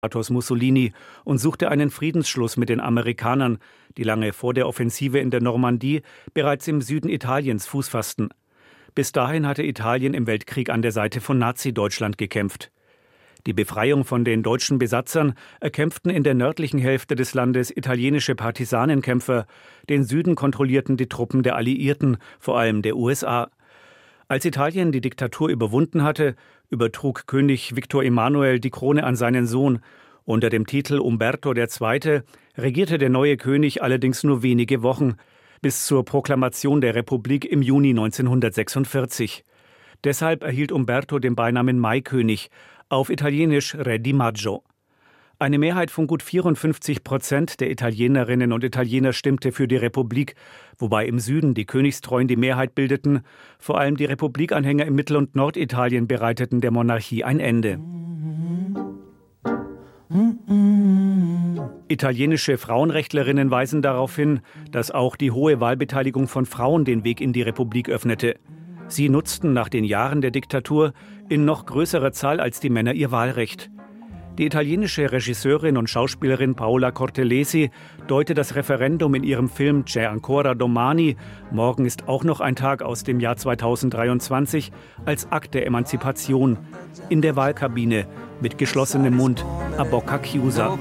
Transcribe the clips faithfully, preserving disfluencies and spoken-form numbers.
Mussolini und suchte einen Friedensschluss mit den Amerikanern, die lange vor der Offensive in der Normandie bereits im Süden Italiens Fuß fassten. Bis dahin hatte Italien im Weltkrieg an der Seite von Nazi-Deutschland gekämpft. Die Befreiung von den deutschen Besatzern erkämpften in der nördlichen Hälfte des Landes italienische Partisanenkämpfer, den Süden kontrollierten die Truppen der Alliierten, vor allem der U S A. Als Italien die Diktatur überwunden hatte, übertrug König Victor Emanuel die Krone an seinen Sohn. Unter dem Titel Umberto der Zweite regierte der neue König allerdings nur wenige Wochen, bis zur Proklamation der Republik im Juni neunzehnhundertsechsundvierzig. Deshalb erhielt Umberto den Beinamen Maikönig, auf Italienisch Re di Maggio. Eine Mehrheit von gut vierundfünfzig Prozent der Italienerinnen und Italiener stimmte für die Republik, wobei im Süden die Königstreuen die Mehrheit bildeten. Vor allem die Republikanhänger im Mittel- und Norditalien bereiteten der Monarchie ein Ende. Italienische Frauenrechtlerinnen weisen darauf hin, dass auch die hohe Wahlbeteiligung von Frauen den Weg in die Republik öffnete. Sie nutzten nach den Jahren der Diktatur in noch größerer Zahl als die Männer ihr Wahlrecht. Die italienische Regisseurin und Schauspielerin Paola Cortellesi deutet das Referendum in ihrem Film C'è ancora domani, Morgen ist auch noch ein Tag aus dem Jahr zweitausenddreiundzwanzig, als Akt der Emanzipation. In der Wahlkabine, mit geschlossenem Mund, a bocca chiusa.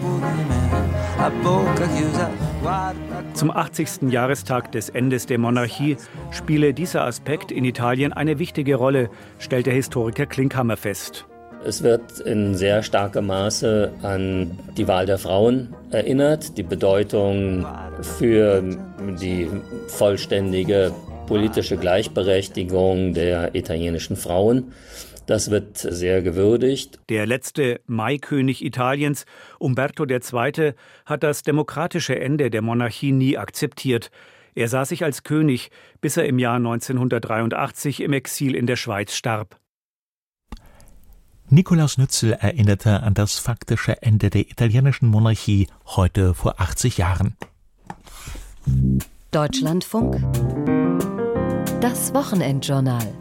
Zum achtzigsten Jahrestag des Endes der Monarchie spiele dieser Aspekt in Italien eine wichtige Rolle, stellt der Historiker Klinkhammer fest. Es wird in sehr starkem Maße an die Wahl der Frauen erinnert, die Bedeutung für die vollständige politische Gleichberechtigung der italienischen Frauen. Das wird sehr gewürdigt. Der letzte Maikönig Italiens, Umberto der Zweite, hat das demokratische Ende der Monarchie nie akzeptiert. Er sah sich als König, bis er im Jahr neunzehnhundertdreiundachtzig im Exil in der Schweiz starb. Nikolaus Nützel erinnerte an das faktische Ende der italienischen Monarchie heute vor achtzig Jahren. Deutschlandfunk, das Wochenendjournal.